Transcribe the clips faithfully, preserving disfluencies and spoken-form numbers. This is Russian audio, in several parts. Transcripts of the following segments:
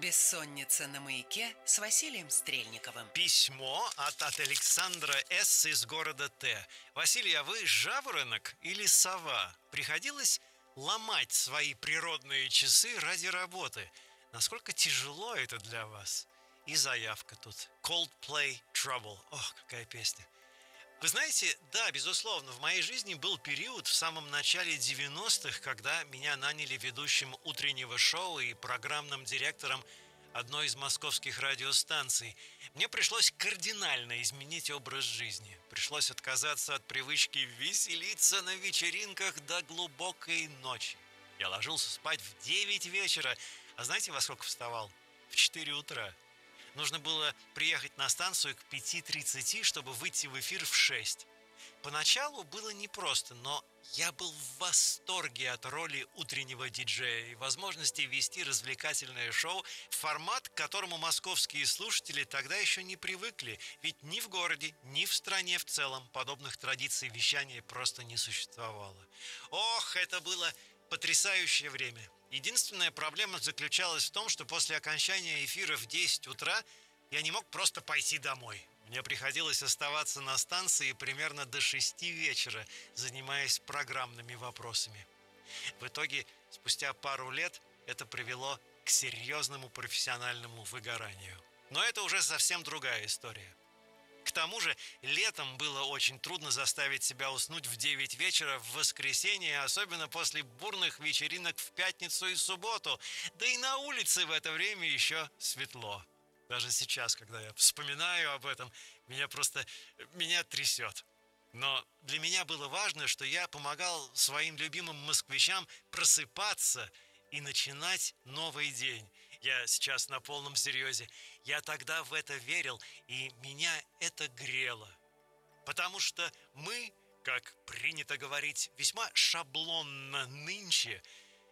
Бессонница на маяке с Василием Стрельниковым. Письмо от, от Александра С. из города Т. Василий, а вы жаворонок или сова? Приходилось ломать свои природные часы ради работы. Насколько тяжело это для вас? И заявка тут. Coldplay Trouble. Ох, какая песня. Вы знаете, да, безусловно, в моей жизни был период в самом начале девяностых, когда меня наняли ведущим утреннего шоу и программным директором одной из московских радиостанций. Мне пришлось кардинально изменить образ жизни. Пришлось отказаться от привычки веселиться на вечеринках до глубокой ночи. Я ложился спать в девять вечера, а знаете, во сколько вставал? В четыре утра. Нужно было приехать на станцию к пяти тридцати, чтобы выйти в эфир в шесть. Поначалу было непросто, но я был в восторге от роли утреннего диджея и возможности вести развлекательное шоу, формат, к которому московские слушатели тогда еще не привыкли, ведь ни в городе, ни в стране в целом подобных традиций вещания просто не существовало. Ох, это было потрясающее время. Единственная проблема заключалась в том, что после окончания эфира в десять утра я не мог просто пойти домой. Мне приходилось оставаться на станции примерно до шести вечера, занимаясь программными вопросами. В итоге, спустя пару лет, это привело к серьезному профессиональному выгоранию. Но это уже совсем другая история. К тому же, летом было очень трудно заставить себя уснуть в девять вечера в воскресенье, особенно после бурных вечеринок в пятницу и субботу. Да и на улице в это время еще светло. Даже сейчас, когда я вспоминаю об этом, меня просто, меня трясет. Но для меня было важно, что я помогал своим любимым москвичам просыпаться и начинать новый день. Я сейчас на полном серьезе. Я тогда в это верил, и меня это грело. Потому что мы, как принято говорить весьма шаблонно нынче,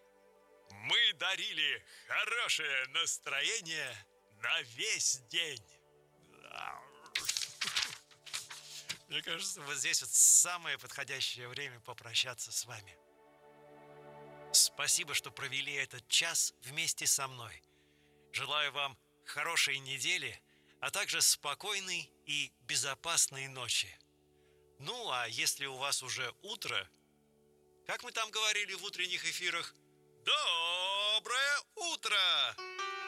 мы дарили хорошее настроение на весь день. Мне кажется, вот здесь вот самое подходящее время попрощаться с вами. Спасибо, что провели этот час вместе со мной. Желаю вам хорошей недели, а также спокойной и безопасной ночи. Ну, а если у вас уже утро, как мы там говорили в утренних эфирах, доброе утро!